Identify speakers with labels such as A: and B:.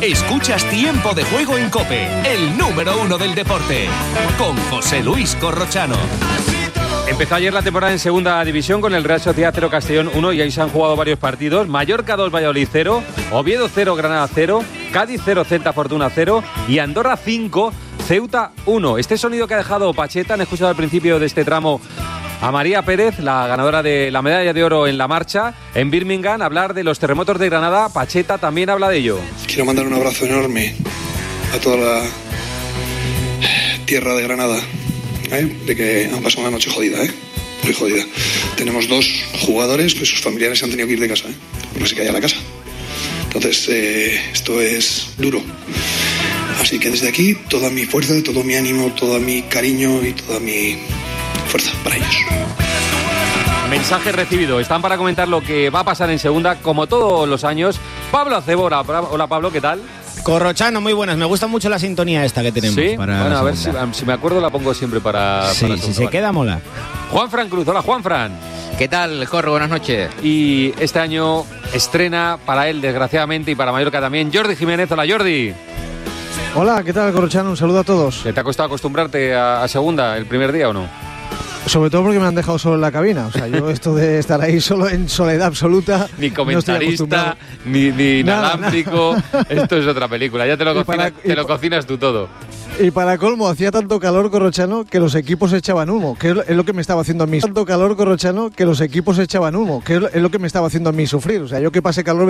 A: Escuchas Tiempo de Juego en COPE, el número 1 del deporte, con José Luis Corrochano.
B: Empezó ayer la temporada en segunda división con el Real Sociedad 0, Castellón 1, y ahí se han jugado varios partidos. Mallorca 2, Valladolid 0, Oviedo 0, Granada 0, Cádiz 0, Celta Fortuna 0 y Andorra 5, Ceuta 1. Este sonido que ha dejado Pacheta, han escuchado al principio de este tramo a María Pérez, la ganadora de la medalla de oro en la marcha en Birmingham, hablar de los terremotos de Granada. Pacheta también habla de ello.
C: Quiero mandar un abrazo enorme a toda la tierra de Granada, de que han pasado una noche jodida, muy jodida. Tenemos 2 jugadores que sus familiares se han tenido que ir de casa, porque se caía la casa. Entonces, esto es duro. Así que desde aquí, toda mi fuerza, todo mi ánimo, todo mi cariño y toda mi fuerza para ellos.
B: Mensaje recibido. Están para comentar lo que va a pasar en segunda, como todos los años. Pablo Acebora. Hola, Pablo, ¿qué tal?
D: Corrochano, muy buenas. Me gusta mucho la sintonía esta que tenemos.
B: ¿Sí?
D: Para
B: bueno, a ver si me acuerdo, la pongo siempre para
D: sí, si se queda, mola.
B: Juanfran Cruz. Hola, Juanfran.
E: ¿Qué tal, Corro? Buenas noches.
B: Y este año estrena para él, desgraciadamente, y para Mallorca también, Jordi Jiménez. Hola, Jordi.
F: Hola, ¿qué tal, Corrochano? Un saludo a todos.
B: ¿Te ha costado acostumbrarte a segunda el primer día o no?
F: Sobre todo porque me han dejado solo en la cabina. O sea, yo esto de estar ahí solo en soledad absoluta...
B: Ni comentarista, no ni inalámbrico. Esto es otra película. Ya te lo cocinas tú todo.
F: Y para colmo, hacía tanto calor, Corrochano, que los equipos echaban humo, que es lo que me estaba haciendo a mí. Tanto calor, Corrochano, que los equipos echaban humo, que es lo que me estaba haciendo a mí sufrir. O sea, yo que pasé calor...